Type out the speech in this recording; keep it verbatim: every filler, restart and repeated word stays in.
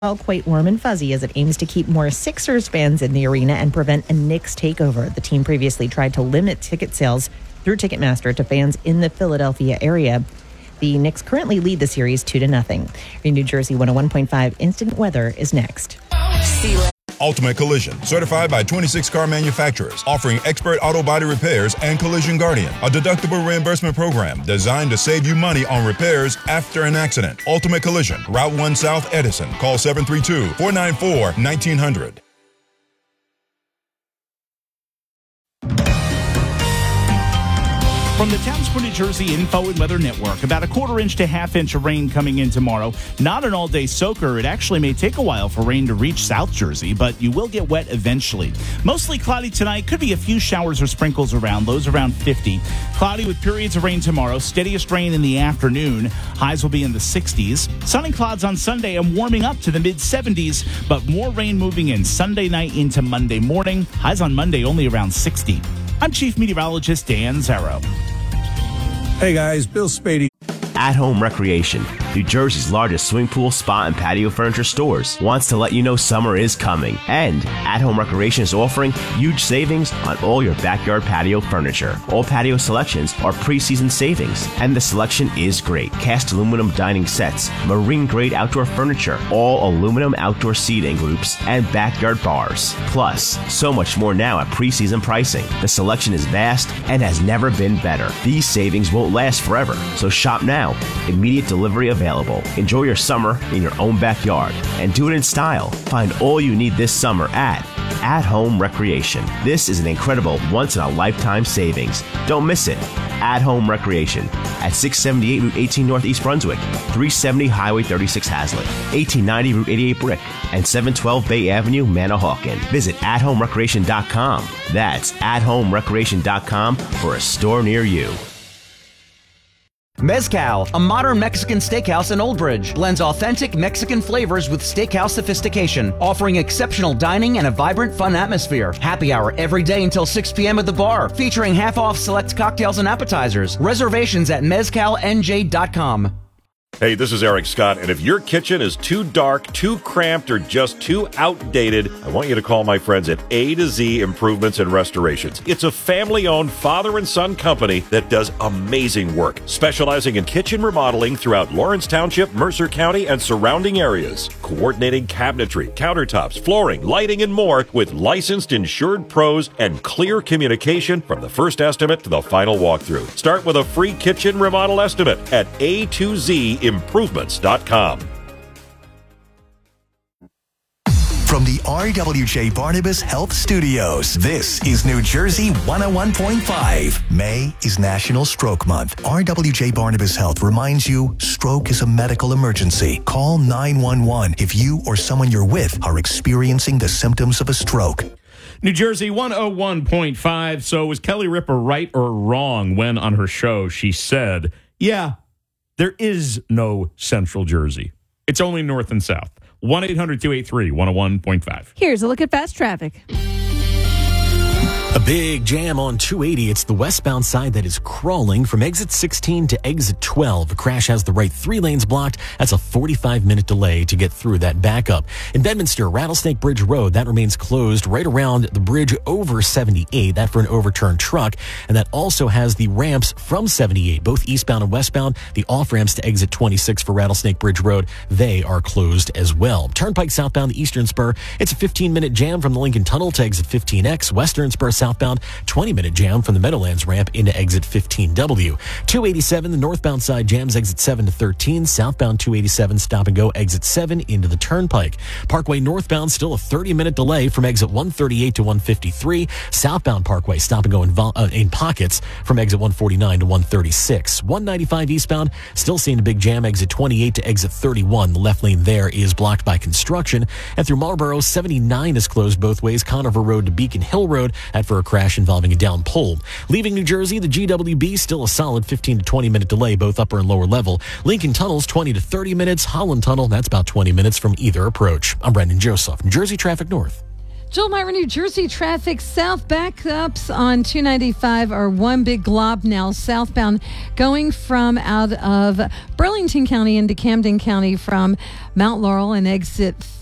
Quite warm and fuzzy as it aims to keep more Sixers fans in the arena and prevent a Knicks takeover. The team previously tried to limit ticket sales through Ticketmaster to fans in the Philadelphia area. The Knicks currently lead the series two to nothing. In New Jersey, one oh one point five Instant Weather is next. Ultimate Collision, certified by twenty-six car manufacturers, offering expert auto body repairs and Collision Guardian, a deductible reimbursement program designed to save you money on repairs after an accident. Ultimate Collision, Route one South Edison. Call seven three two, four nine four, one nine zero zero. From the Towns for New Jersey Info and Weather Network, about a quarter inch to half inch of rain coming in tomorrow. Not an all-day soaker. It actually may take a while for rain to reach South Jersey, but you will get wet eventually. Mostly cloudy tonight. Could be a few showers or sprinkles around. Lows around fifty. Cloudy with periods of rain tomorrow. Steadiest rain in the afternoon. Highs will be in the sixties. Sun and clouds on Sunday and warming up to the mid-seventies, but more rain moving in Sunday night into Monday morning. Highs on Monday only around sixty. I'm Chief Meteorologist Dan Zarrow. Hey guys, Bill Spady. At Home Recreation, New Jersey's largest swimming pool, spa, and patio furniture stores, wants to let you know summer is coming. And At Home Recreation is offering huge savings on all your backyard patio furniture. All patio selections are pre-season savings, and the selection is great. Cast aluminum dining sets, marine-grade outdoor furniture, all aluminum outdoor seating groups, and backyard bars. Plus, so much more now at pre-season pricing. The selection is vast and has never been better. These savings won't last forever, so shop now. Immediate delivery available. Enjoy your summer in your own backyard and do it in style. Find all you need this summer at At Home Recreation. This is an incredible once-in-a-lifetime savings. Don't miss it. At Home Recreation at six seventy-eight Route eighteen North East Brunswick, three seventy Highway thirty-six Hazlet, eighteen ninety Route eighty-eight Brick, and seven twelve Bay Avenue, Manahawkin. Visit at home recreation dot com. That's at home recreation dot com for a store near you. Mezcal, a modern Mexican steakhouse in Old Bridge, blends authentic Mexican flavors with steakhouse sophistication, offering exceptional dining and a vibrant, fun atmosphere. Happy hour every day until six p.m. at the bar, featuring half-off select cocktails and appetizers. Reservations at mezcal n j dot com. Hey, this is Eric Scott, and if your kitchen is too dark, too cramped, or just too outdated, I want you to call my friends at A to Z Improvements and Restorations. It's a family-owned father and son company that does amazing work, specializing in kitchen remodeling throughout Lawrence Township, Mercer County, and surrounding areas. Coordinating cabinetry, countertops, flooring, lighting, and more with licensed, insured pros and clear communication from the first estimate to the final walkthrough. Start with a free kitchen remodel estimate at A to Z Improvements dot com. From the R W J Barnabas Health Studios, this is New Jersey one oh one point five. May is National Stroke Month. R W J Barnabas Health reminds you, stroke is a medical emergency. Call nine one one if you or someone you're with are experiencing the symptoms of a stroke. New Jersey one oh one point five. So was Kelly Ripa right or wrong when on her show she said, yeah, there is no Central Jersey. It's only North and South. one eight hundred two eight three one oh one point five. Here's a look at fast traffic. A big jam on two eighty. It's the westbound side that is crawling from exit sixteen to exit twelve. A crash has the right three lanes blocked. That's a forty-five minute delay to get through that backup. In Bedminster, Rattlesnake Bridge Road, that remains closed right around the bridge over seventy-eight. That for an overturned truck. And that also has the ramps from seventy-eight, both eastbound and westbound. The off ramps to exit twenty-six for Rattlesnake Bridge Road, they are closed as well. Turnpike southbound, the Eastern Spur, it's a fifteen minute jam from the Lincoln Tunnel to exit fifteen X. Western Spur southbound, twenty minute jam from the Meadowlands ramp into exit fifteen W. two eighty-seven, the northbound side jams exit seven to thirteen. Southbound two eighty-seven stop and go exit seven into the Turnpike. Parkway northbound still a thirty minute delay from exit one thirty-eight to one fifty-three. Southbound Parkway stop and go in, vo- uh, in pockets from exit one forty-nine to one thirty-six. one ninety-five eastbound still seeing a big jam exit twenty-eight to exit thirty-one. The left lane there is blocked by construction. And through Marlboro, seventy-nine is closed both ways. Conover Road to Beacon Hill Road, and for a crash involving a down pole. Leaving New Jersey, the G W B still a solid fifteen to twenty minute delay, both upper and lower level. Lincoln Tunnel's twenty to thirty minutes. Holland Tunnel, that's about twenty minutes from either approach. I'm Brendan Joseph, New Jersey Traffic North. Joel Myra, New Jersey traffic south backups on two ninety-five are one big glob now southbound going from out of Burlington County into Camden County from Mount Laurel and exit